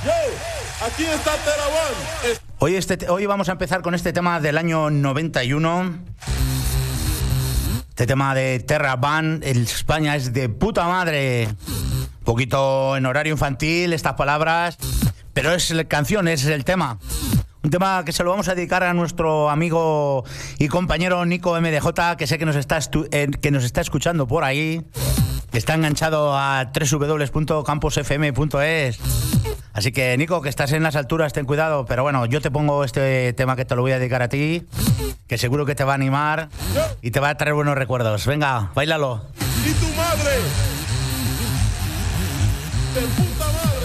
Yo, aquí está Terabón. Hoy vamos a empezar con este tema del año 91. Este tema de Terra Band. España es de puta madre. Un poquito en horario infantil estas palabras, pero es la canción, es el tema. Un tema que se lo vamos a dedicar a nuestro amigo y compañero Nico MDJ, que sé que nos está escuchando por ahí. Está enganchado a www.camposfm.es. Así que, Nico, que estás en las alturas, ten cuidado. Pero bueno, yo te pongo este tema que te lo voy a dedicar a ti, que seguro que te va a animar y te va a traer buenos recuerdos. Venga, báilalo. ¿Y tu madre? De puta madre.